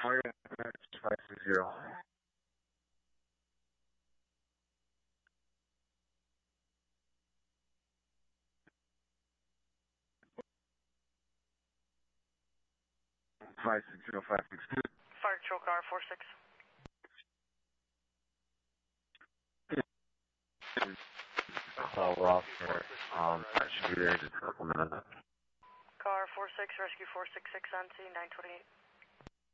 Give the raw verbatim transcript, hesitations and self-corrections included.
Target five six zero. Five six zero five six two. Fire control car four six. Call roster. Um, that should be there just a couple minutes. Car four six, rescue four six six on scene, nine twenty-eight.